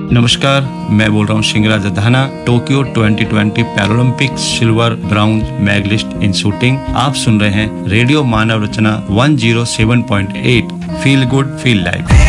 नमस्कार, मैं बोल रहा हूँ Singhraj Adhana. Tokyo 2020 Paralympics silver brown medallist इन शूटिंग। आप सुन रहे हैं रेडियो मानव रचना 107.8 फील गुड फील लाइव।